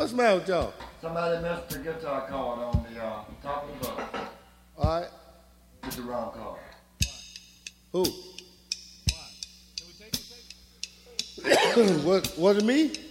What's the matter with y'all? Somebody missed the guitar chord on the top of the book. All right. It's the wrong chord. Who? What? Was it me?